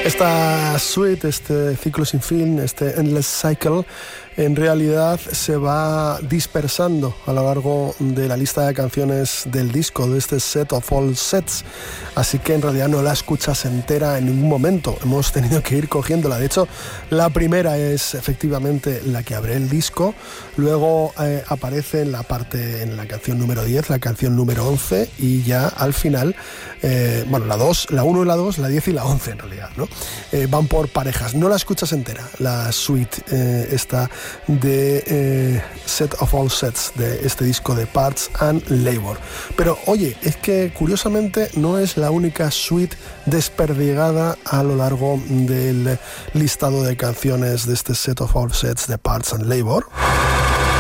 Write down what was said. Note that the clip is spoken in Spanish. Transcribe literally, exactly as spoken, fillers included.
Esta suite, este ciclo sin fin, este Endless Cycle, en realidad se va dispersando a lo largo de la lista de canciones del disco, de este Set of All Sets, así que en realidad no la escuchas entera en ningún momento, hemos tenido que ir cogiéndola. De hecho, la primera es efectivamente la que abre el disco, luego eh, aparece en la parte, en la canción número diez, la canción número once, y ya al final, eh, bueno, la dos, la uno y la dos, la diez y la once en realidad, ¿no? Eh, van por parejas, no la escuchas entera, la suite eh, esta de eh, Set of All Sets, de este disco de Parts and Labor. Pero oye, es que curiosamente no es la única suite desperdigada a lo largo del listado de canciones de este Set of All Sets de Parts and Labor.